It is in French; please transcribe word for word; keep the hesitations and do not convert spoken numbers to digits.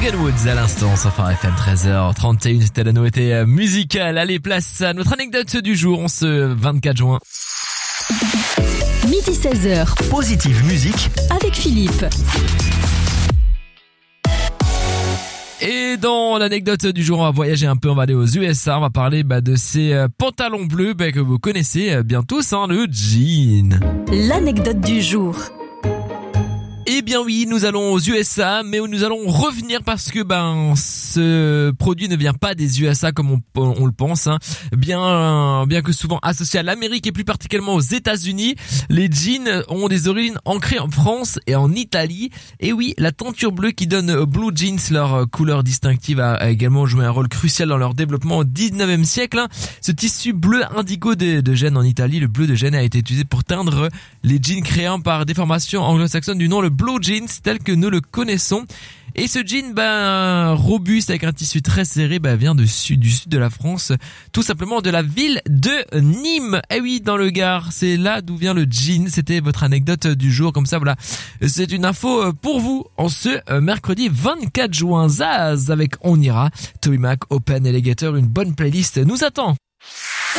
Megan Woods à l'instant sur Phare F M. Treize heures trente et une, c'était la nouveauté musicale. Allez, place à notre anecdote du jour, on se vingt-quatre juin. Midi seize heures. Positive musique avec Philippe. Et dans l'anecdote du jour, on va voyager un peu, on va aller aux U S A, on va parler bah, de ces euh, pantalons bleus bah, que vous connaissez euh, bien tous, hein, le jean. L'anecdote du jour. Eh bien oui, nous allons aux U S A, mais nous allons revenir parce que ben ce produit ne vient pas des U S A comme on, on le pense, hein. Bien, bien que souvent associé à l'Amérique et plus particulièrement aux États-Unis, les jeans ont des origines ancrées en France et en Italie. Et oui, la tenture bleue qui donne aux blue jeans leur couleur distinctive a, a également joué un rôle crucial dans leur développement au dix-neuvième siècle, hein. Ce tissu bleu indigo de, de Gênes en Italie, le bleu de Gênes a été utilisé pour teindre les jeans créés par des formations anglo-saxonnes du nom le blue jeans tel que nous le connaissons. Et ce jean ben robuste avec un tissu très serré ben, vient de sud, du sud de la France, tout simplement de la ville de Nîmes. Eh oui, dans le Gard, c'est là d'où vient le jean. C'était votre anecdote du jour, comme ça voilà. C'est une info pour vous en ce mercredi vingt-quatre juin. Zaz avec On Ira, Toby Mac, Open Alligator, une bonne playlist nous attend.